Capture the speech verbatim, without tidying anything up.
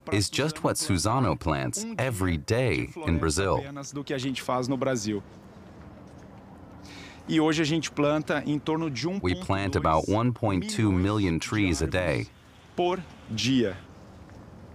is just what Suzano plants every day in Brazil. Apenas do que a gente faz no Brasil. E hoje a gente planta em torno de We plant about one point two million trees a day. por dia.